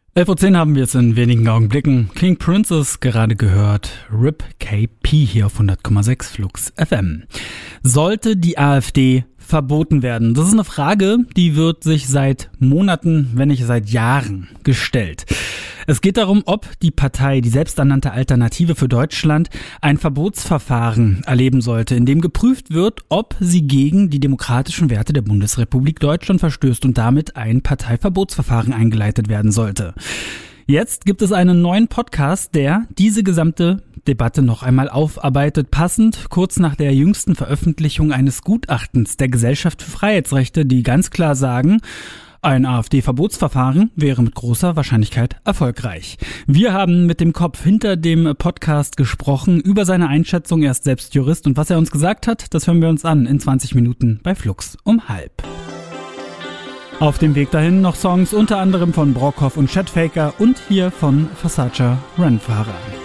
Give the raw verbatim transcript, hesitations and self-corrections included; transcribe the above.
elf Uhr zehn haben wir es in wenigen Augenblicken. King Princess gerade gehört. R I P K P hier auf hundert Komma sechs Flux F M. Sollte die AfD verboten werden? Das ist eine Frage, die wird sich seit Monaten, wenn nicht seit Jahren gestellt. Es geht darum, ob die Partei, die selbsternannte Alternative für Deutschland, ein Verbotsverfahren erleben sollte, in dem geprüft wird, ob sie gegen die demokratischen Werte der Bundesrepublik Deutschland verstößt und damit ein Parteiverbotsverfahren eingeleitet werden sollte. Jetzt gibt es einen neuen Podcast, der diese gesamte Debatte noch einmal aufarbeitet, passend kurz nach der jüngsten Veröffentlichung eines Gutachtens der Gesellschaft für Freiheitsrechte, die ganz klar sagen, ein AfD-Verbotsverfahren wäre mit großer Wahrscheinlichkeit erfolgreich. Wir haben mit dem Kopf hinter dem Podcast gesprochen über seine Einschätzung. Er ist selbst Jurist und was er uns gesagt hat, das hören wir uns an in zwanzig Minuten bei Flux um halb. Auf dem Weg dahin noch Songs unter anderem von Brockhoff und Chatfaker und hier von Versace Rennfahrer.